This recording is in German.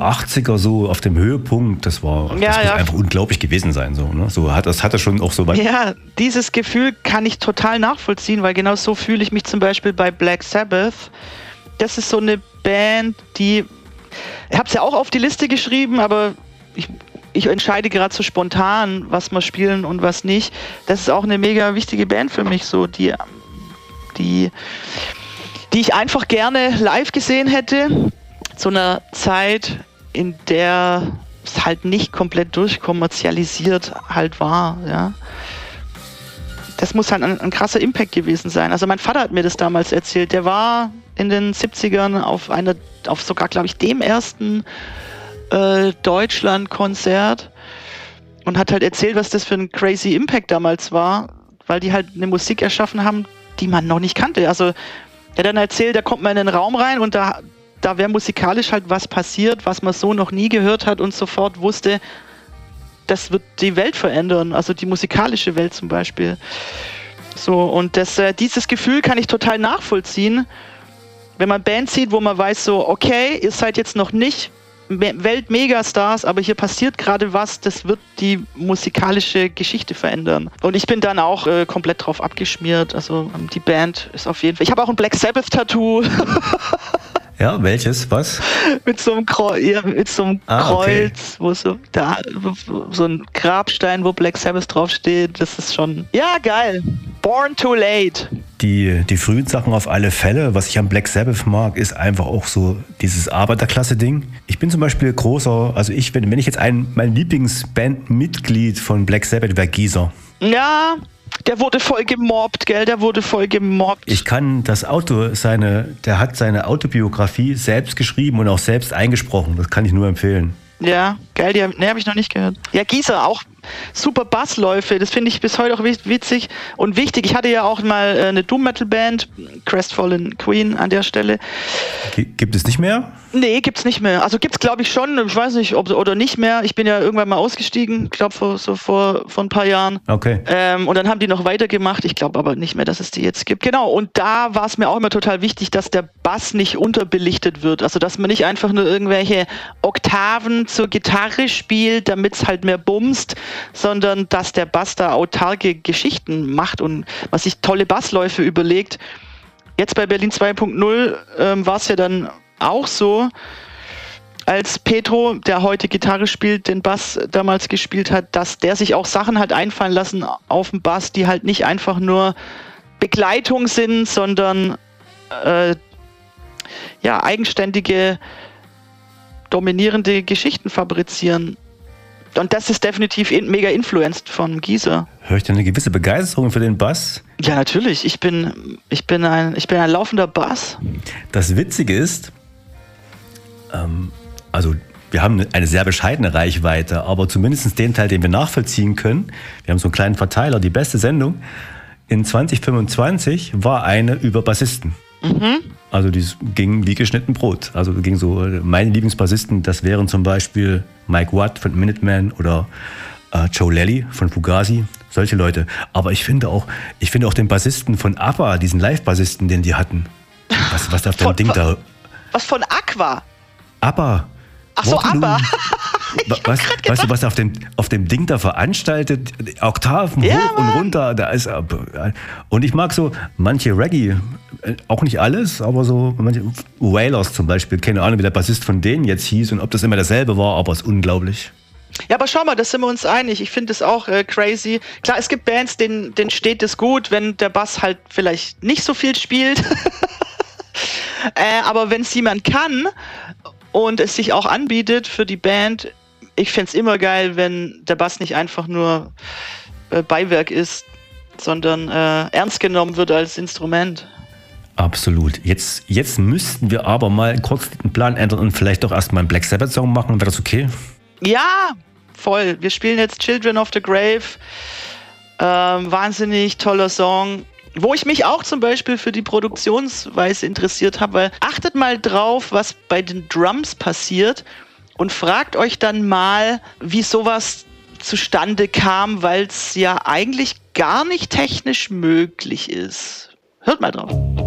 80er so auf dem Höhepunkt, das muss einfach unglaublich gewesen sein. So, ne? Das hat er schon auch so weit. Ja, dieses Gefühl kann ich total nachvollziehen, weil genau so fühle ich mich zum Beispiel bei Black Sabbath. Das ist so eine Band, ich habe es ja auch auf die Liste geschrieben, aber ich entscheide gerade so spontan, was wir spielen und was nicht. Das ist auch eine mega wichtige Band für mich, so die ich einfach gerne live gesehen hätte. Zu einer Zeit, in der es halt nicht komplett durchkommerzialisiert halt war, ja. Das muss halt ein krasser Impact gewesen sein. Also mein Vater hat mir das damals erzählt. Der war in den 70ern auf sogar, glaube ich, dem ersten Deutschland-Konzert und hat halt erzählt, was das für ein crazy Impact damals war, weil die halt eine Musik erschaffen haben, die man noch nicht kannte. Also er hat dann erzählt, da kommt man in den Raum rein und da wäre musikalisch halt was passiert, was man so noch nie gehört hat und sofort wusste, das wird die Welt verändern, also die musikalische Welt zum Beispiel. So, und dieses Gefühl kann ich total nachvollziehen, wenn man Bands sieht, wo man weiß so, okay, ihr seid jetzt noch nicht Welt-Megastars, aber hier passiert gerade was, das wird die musikalische Geschichte verändern. Und ich bin dann auch komplett drauf abgeschmiert, also die Band ist auf jeden Fall... Ich habe auch ein Black Sabbath-Tattoo. Ja, welches? Was? mit so einem Kreuz, okay. wo so ein Grabstein, wo Black Sabbath draufsteht. Das ist schon... Ja, geil. Born Too Late. Die frühen Sachen auf alle Fälle. Was ich am Black Sabbath mag, ist einfach auch so dieses Arbeiterklasse-Ding. Ich bin zum Beispiel wenn ich jetzt mein Lieblingsbandmitglied von Black Sabbath wäre Geezer. Ja, der wurde voll gemobbt, gell? Ich kann der hat seine Autobiografie selbst geschrieben und auch selbst eingesprochen. Das kann ich nur empfehlen. Ja, geil, habe ich noch nicht gehört. Ja, Geezer, auch super Bassläufe, das finde ich bis heute auch witzig und wichtig. Ich hatte ja auch mal eine Doom-Metal-Band, Crestfallen Queen an der Stelle. Gibt es nicht mehr? Nee, gibt's nicht mehr. Also gibt's, glaube ich, schon. Ich weiß nicht, ob oder nicht mehr. Ich bin ja irgendwann mal ausgestiegen, ich glaube vor ein paar Jahren. Okay. Und dann haben die noch weitergemacht. Ich glaube aber nicht mehr, dass es die jetzt gibt. Genau, und da war es mir auch immer total wichtig, dass der Bass nicht unterbelichtet wird. Also dass man nicht einfach nur irgendwelche Oktaven zur Gitarre spielt, damit es halt mehr bumst, sondern dass der Bass da autarke Geschichten macht und was sich tolle Bassläufe überlegt. Jetzt bei Berlin 2.0 war es ja dann auch so, als Petro, der heute Gitarre spielt, den Bass damals gespielt hat, dass der sich auch Sachen hat einfallen lassen auf dem Bass, die halt nicht einfach nur Begleitung sind, sondern eigenständige, dominierende Geschichten fabrizieren. Und das ist definitiv mega influenced von Geezer. Höre ich da eine gewisse Begeisterung für den Bass? Ja, natürlich. Ich bin ein laufender Bass. Das Witzige ist, wir haben eine sehr bescheidene Reichweite, aber zumindest den Teil, den wir nachvollziehen können, wir haben so einen kleinen Verteiler, die beste Sendung, in 2025 war eine über Bassisten. Mhm. Also die ging wie geschnitten Brot. Also ging so, meine Lieblingsbassisten, das wären zum Beispiel Mike Watt von Minutemen oder Joe Lally von Fugazi, solche Leute. Aber ich finde auch den Bassisten von ABBA, diesen Live-Bassisten, den die hatten. Was auf dem Ding da... Was von Aqua? ABBA. Ach so, ABBA. Weißt du, was auf dem Ding da veranstaltet? Oktaven hoch und runter. Da ist, und ich mag so manche Reggae, auch nicht alles, aber so manche Wailers zum Beispiel. Keine Ahnung, wie der Bassist von denen jetzt hieß und ob das immer derselbe war, aber es ist unglaublich. Ja, aber schau mal, da sind wir uns einig. Ich finde es auch crazy. Klar, es gibt Bands, denen steht es gut, wenn der Bass halt vielleicht nicht so viel spielt. Aber wenn es jemand kann und es sich auch anbietet für die Band, ich fände es immer geil, wenn der Bass nicht einfach nur Beiwerk ist, sondern ernst genommen wird als Instrument. Absolut. Jetzt müssten wir aber mal kurz den Plan ändern und vielleicht doch erstmal einen Black Sabbath-Song machen. Wäre das okay? Ja, voll. Wir spielen jetzt Children of the Grave. Wahnsinnig toller Song. Wo ich mich auch zum Beispiel für die Produktionsweise interessiert habe, weil achtet mal drauf, was bei den Drums passiert und fragt euch dann mal, wie sowas zustande kam, weil es ja eigentlich gar nicht technisch möglich ist. Hört mal drauf.